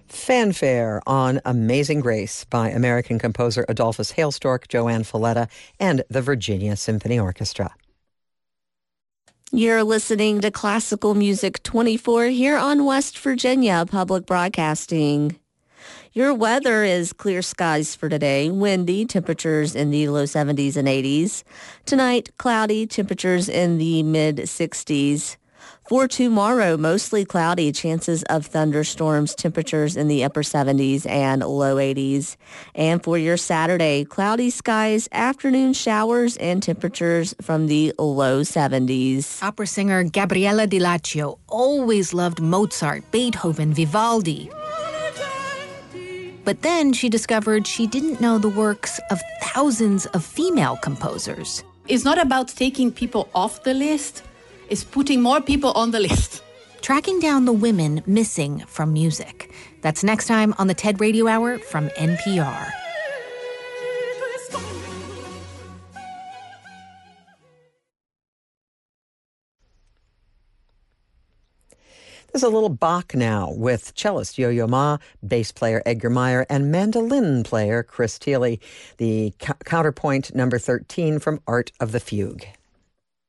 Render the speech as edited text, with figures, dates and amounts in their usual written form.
Fanfare on Amazing Grace by American composer Adolphus Hailstork, Joanne Falletta, and the Virginia Symphony Orchestra. You're listening to Classical Music 24 here on West Virginia Public Broadcasting. Your weather is clear skies for today, windy, temperatures in the low 70s and 80s. Tonight, cloudy, temperatures in the mid-60s. For tomorrow, mostly cloudy, chances of thunderstorms, temperatures in the upper 70s and low 80s. And for your Saturday, cloudy skies, afternoon showers, and temperatures from the low 70s. Opera singer Gabriella Di Laccio always loved Mozart, Beethoven, Vivaldi. But then she discovered she didn't know the works of thousands of female composers. It's not about taking people off the list. It's putting more people on the list. Tracking down the women missing from music. That's next time on the TED Radio Hour from NPR. There's a little Bach now with cellist Yo-Yo Ma, bass player Edgar Meyer, and mandolin player Chris Thile. The counterpoint number 13 from Art of the Fugue.